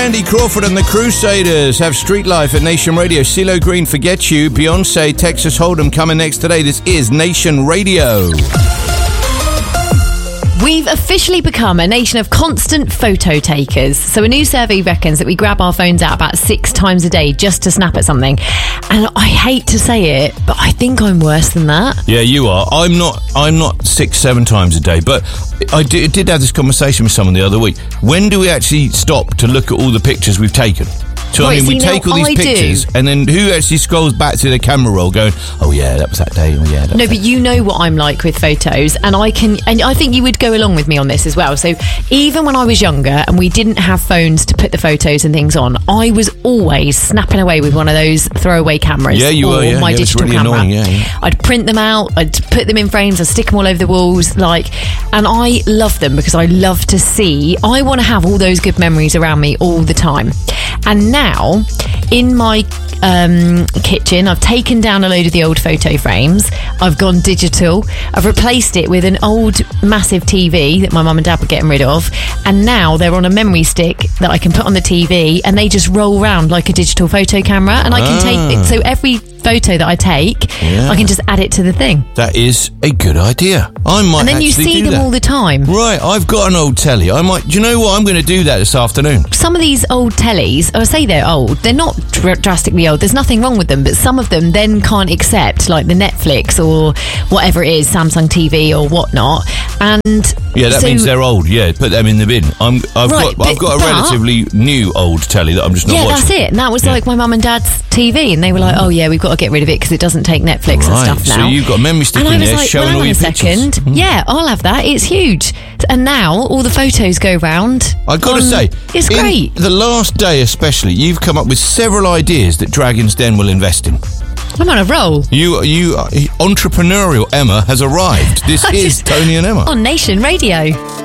Andy Crawford and the Crusaders have Street Life at Nation Radio. CeeLo Green, Forget You. Beyonce, Texas Hold'em coming next today. This is Nation Radio. We've officially become a nation of constant photo takers. So a new survey reckons that we grab our phones out about 6 times a day just to snap at something. And I hate to say it, but I think I'm worse than that. Yeah, you are. I'm not 6, 7 times a day, but I did have this conversation with someone the other week. When do we actually stop to look at all the pictures we've taken? So, right, I mean, we take all these pictures, and then who actually scrolls back to the camera roll going, oh, yeah, that was that day. Oh, yeah, no, but you know what I'm like with photos, and I think you would go along with me on this as well. So even when I was younger and we didn't have phones to put the photos and things on, I was always snapping away with one of those throwaway cameras. Yeah, you were, yeah. My digital really camera. Annoying, yeah. I'd print them out, I'd put them in frames, I'd stick them all over the walls, and I love them because I love to see. I want to have all those good memories around me all the time. And now, in my kitchen, I've taken down a load of the old photo frames. I've gone digital. I've replaced it with an old massive TV that my mum and dad were getting rid of, and now they're on a memory stick that I can put on the TV, and they just roll around like a digital photo camera, and I can take it. So every photo that I take, I can just add it to the thing. That is a good idea. I might. And then you see them all the time. Right, I've got an old telly. I might. Do you know what? I'm going to do that this afternoon. Some of these old tellies, I say they're old. They're not drastically old. There's nothing wrong with them, but some of them then can't accept like the Netflix or whatever it is, Samsung TV or whatnot. And yeah, that means they're old. Yeah, put them in the bin. I've got a relatively new old telly that I'm just not watching. Yeah, that's it. And that was like my mum and dad's TV, and they were like, "Oh yeah, we've got to get rid of it because it doesn't take Netflix and stuff now." So you've got a memory stick in there showing all your pictures. Yeah, I'll have that. It's huge. And now all the photos go round. I've got to say, it's great. The last day especially, you've come up with several ideas that Dragon's Den will invest in. I'm on a roll. You entrepreneurial Emma has arrived. This is Tony and Emma on Nation Radio.